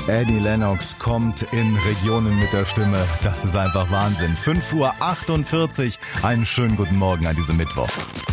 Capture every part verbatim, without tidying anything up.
Annie Lennox kommt in Regionen mit der Stimme. Das ist einfach Wahnsinn. fünf Uhr achtundvierzig. Einen schönen guten Morgen an diesem Mittwoch.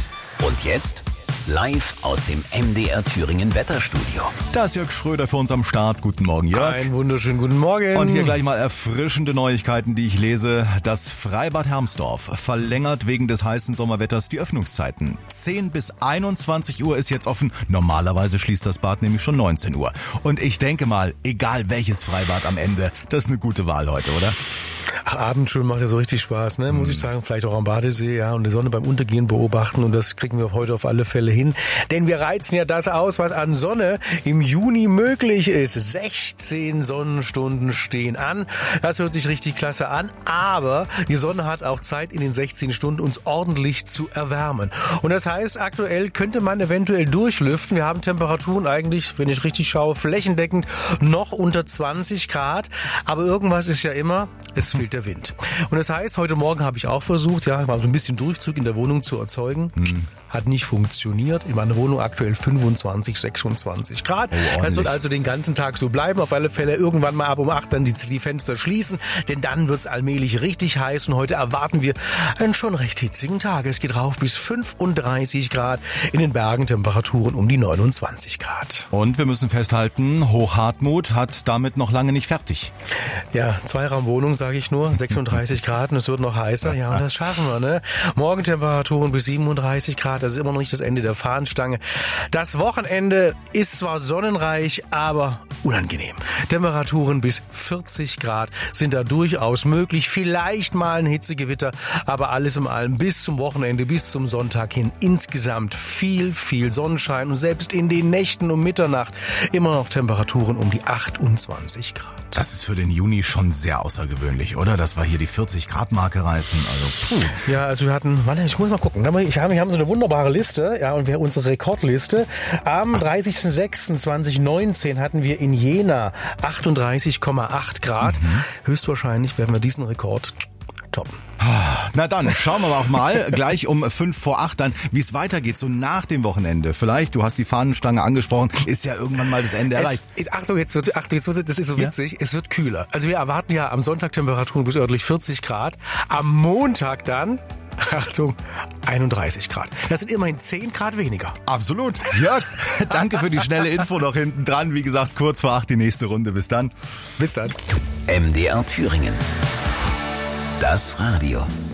Und jetzt live aus dem M D R Thüringen Wetterstudio. Da ist Jörg Schröder für uns am Start. Guten Morgen, Jörg. Einen wunderschönen guten Morgen. Und hier gleich mal erfrischende Neuigkeiten, die ich lese. Das Freibad Hermsdorf verlängert wegen des heißen Sommerwetters die Öffnungszeiten. zehn bis einundzwanzig Uhr ist jetzt offen. Normalerweise schließt das Bad nämlich schon neunzehn Uhr. Und ich denke mal, egal welches Freibad am Ende, das ist eine gute Wahl heute, oder? Ach, Abendschwimmen macht ja so richtig Spaß, ne? Muss ich sagen, vielleicht auch am Badesee, ja, und die Sonne beim Untergehen beobachten, und das kriegen wir heute auf alle Fälle hin. Denn wir reizen ja das aus, was an Sonne im Juni möglich ist. sechzehn Sonnenstunden stehen an. Das hört sich richtig klasse an, aber die Sonne hat auch Zeit, in den sechzehn Stunden uns ordentlich zu erwärmen. Und das heißt, aktuell könnte man eventuell durchlüften. Wir haben Temperaturen eigentlich, wenn ich richtig schaue, flächendeckend noch unter zwanzig Grad. Aber irgendwas ist ja immer, es fehlt der Wind. Und das heißt, heute Morgen habe ich auch versucht, ja, mal so ein bisschen Durchzug in der Wohnung zu erzeugen. Hm. Hat nicht funktioniert. In meiner Wohnung aktuell fünfundzwanzig, sechsundzwanzig Grad. Oh, das wird also den ganzen Tag so bleiben. Auf alle Fälle irgendwann mal ab um acht dann die, die Fenster schließen, denn dann wird es allmählich richtig heiß, und heute erwarten wir einen schon recht hitzigen Tag. Es geht rauf bis fünfunddreißig Grad, in den Bergen Temperaturen um die neunundzwanzig Grad. Und wir müssen festhalten, Hochhartmut hat damit noch lange nicht fertig. Ja, Zweiraumwohnung, sage ich nur, sechsunddreißig Grad, und es wird noch heißer. Ja, und das schaffen wir, ne? Morgentemperaturen bis siebenunddreißig Grad. Das ist immer noch nicht das Ende der Fahnenstange. Das Wochenende ist zwar sonnenreich, aber unangenehm. Temperaturen bis vierzig Grad sind da durchaus möglich. Vielleicht mal ein Hitzegewitter, aber alles in allem bis zum Wochenende, bis zum Sonntag hin insgesamt viel, viel Sonnenschein, und selbst in den Nächten um Mitternacht immer noch Temperaturen um die achtundzwanzig Grad. Das ist für den Juni schon sehr außergewöhnlich, oder? Dass wir hier die vierzig Grad Marke reißen. Also, puh. Ja, also wir hatten, warte, ich muss mal gucken. Ich habe, wir haben so eine wunderbare Liste, ja, und wir unsere Rekordliste. Am dreißigsten sechsten zweitausendneunzehn hatten wir in Jena achtunddreißig Komma acht Grad. Mhm. Höchstwahrscheinlich werden wir diesen Rekord toppen. Na dann, schauen wir auch mal gleich um fünf vor acht dann, wie es weitergeht, so nach dem Wochenende. Vielleicht, du hast die Fahnenstange angesprochen, ist ja irgendwann mal das Ende erreicht. Es, Achtung, jetzt wird, Achtung, jetzt wird, das ist so witzig, ja? Es wird kühler. Also wir erwarten ja am Sonntag Temperaturen bis örtlich vierzig Grad, am Montag dann, Achtung, einunddreißig Grad. Das sind immerhin zehn Grad weniger. Absolut. Jörg, danke für die schnelle Info noch hinten dran. Wie gesagt, kurz vor acht die nächste Runde. Bis dann. Bis dann. M D R Thüringen. Das Radio.